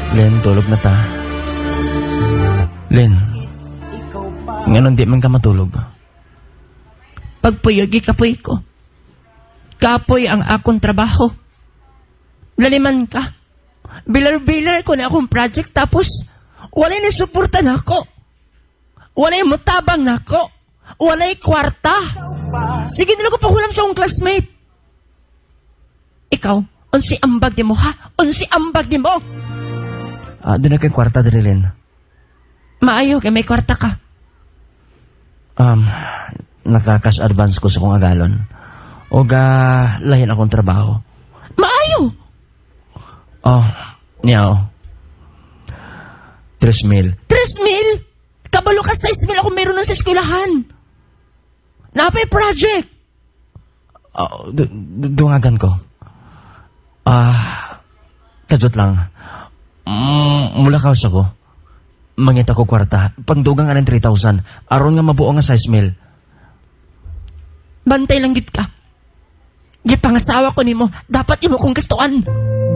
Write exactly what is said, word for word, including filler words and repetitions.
Len, tulog na ta. Len, ngayon di man ka matulog. Pagpuyogi kapoy ko. Kapoy ang akong trabaho. Laliman ka. Bilar-bilar ko na akong project tapos walay na suporta na ako. Walay mutabang na ako. Walay kwarta. Sige nila ko pahulam sa akong classmate. Ikaw, unsi ambag di mo ha? Unsi ambag di mo? Ah, doon na kay kwarta diri, Len. Maayo kay may kwarta ka. Um, nakakas advance ko sa kong agalon. O ga, lahin akong trabaho. Maayo! Oh, niyaw. Tres mil. Tres mil? Kabalo ka sais mil ako meron nun sa eskwelahan. Napay project. Oh, du- du- dungagan ko. Ah, kadot lang. Mm, mula ka sa ko. Mangita ko kwarta. Pangdugang nga ng three thousand. Aron nga mabuo nga size mil. Bantay lang gid ka. Gipangasawa ko nimo, dapat imo kong gustuan.